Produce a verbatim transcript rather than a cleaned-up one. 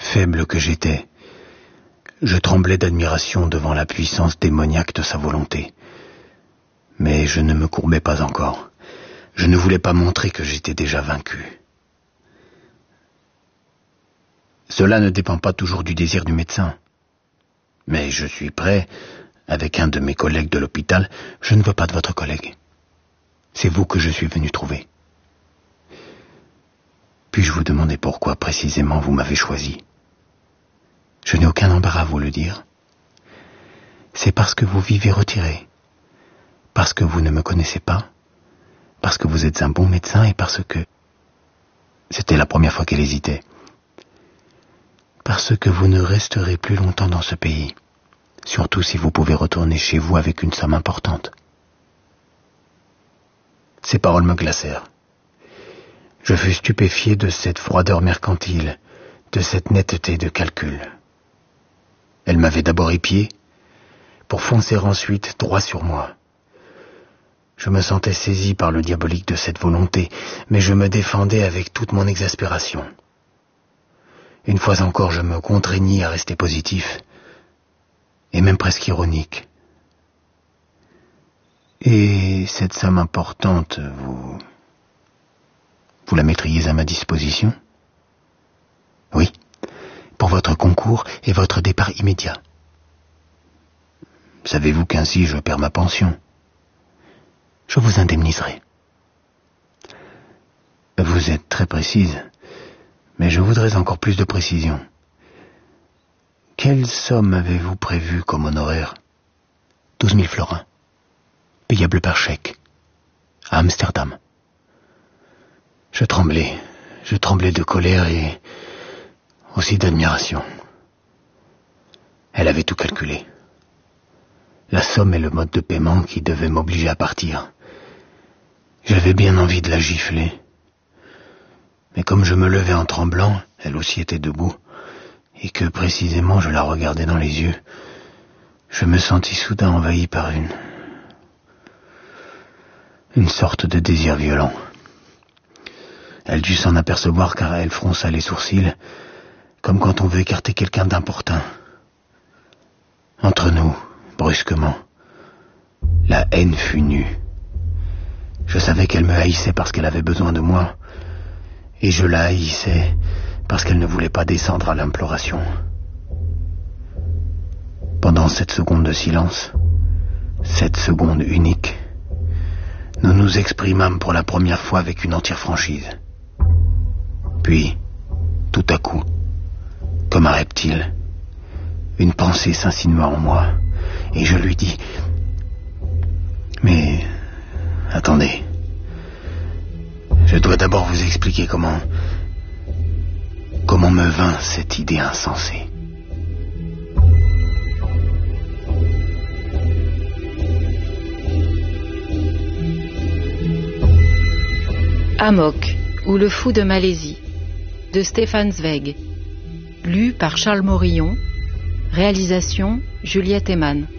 Faible que j'étais, je tremblais d'admiration devant la puissance démoniaque de sa volonté. Mais je ne me courbais pas encore. Je ne voulais pas montrer que j'étais déjà vaincu. Cela ne dépend pas toujours du désir du médecin. Mais je suis prêt, avec un de mes collègues de l'hôpital. Je ne veux pas de votre collègue. C'est vous que je suis venu trouver. Puis-je vous demander pourquoi précisément vous m'avez choisi? Je n'ai aucun embarras à vous le dire. C'est parce que vous vivez retiré, parce que vous ne me connaissez pas, parce que vous êtes un bon médecin et parce que... C'était la première fois qu'elle hésitait. Parce que vous ne resterez plus longtemps dans ce pays, surtout si vous pouvez retourner chez vous avec une somme importante. Ces paroles me glacèrent. Je fus stupéfié de cette froideur mercantile, de cette netteté de calcul. Elle m'avait d'abord épié, pour foncer ensuite droit sur moi. Je me sentais saisi par le diabolique de cette volonté, mais je me défendais avec toute mon exaspération. Une fois encore, je me contraignis à rester positif, et même presque ironique. Et cette somme importante, vous... vous la mettriez à ma disposition? Oui, pour votre concours et votre départ immédiat. Savez-vous qu'ainsi je perds ma pension? Je vous indemniserai. Vous êtes très précise, mais je voudrais encore plus de précision. Quelle somme avez-vous prévue comme honoraire? Douze mille florins, payable par chèque, à Amsterdam. Je tremblais, je tremblais de colère et aussi d'admiration. Elle avait tout calculé. La somme et le mode de paiement qui devait m'obliger à partir. J'avais bien envie de la gifler. Mais comme je me levais en tremblant, elle aussi était debout, et que précisément je la regardais dans les yeux, je me sentis soudain envahi par une... une sorte de désir violent. Elle dut s'en apercevoir car elle fronça les sourcils, comme quand on veut écarter quelqu'un d'importun. Entre nous, brusquement, la haine fut nue. Je savais qu'elle me haïssait parce qu'elle avait besoin de moi, et je la haïssais parce qu'elle ne voulait pas descendre à l'imploration. Pendant cette seconde de silence, cette seconde unique, nous nous exprimâmes pour la première fois avec une entière franchise. Puis, tout à coup, comme un reptile, une pensée s'insinua en moi, et je lui dis « Mais, attendez, je dois d'abord vous expliquer comment... comment me vint cette idée insensée. » Amok, ou le fou de Malaisie, de Stefan Zweig, lu par Charles Morillon, réalisation Juliette Eman.